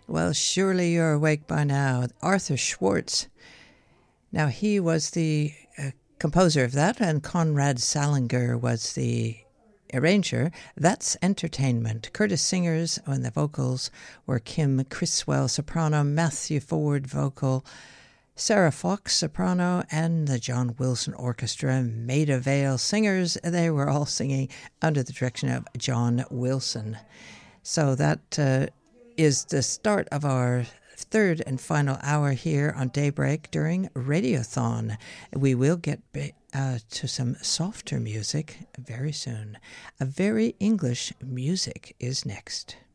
Well, surely you're awake by now. Arthur Schwartz. Now, he was the composer of that, and Conrad Salinger was the arranger. That's Entertainment. Curtis Singers on the vocals were Kim Criswell, soprano, Matthew Ford, vocal, Sarah Fox, soprano, and the John Wilson Orchestra, Maida Vale singers. They were all singing under the direction of John Wilson. So that is the start of our third and final hour here on Daybreak during Radiothon. We will get to some softer music very soon. A Very English Music is next.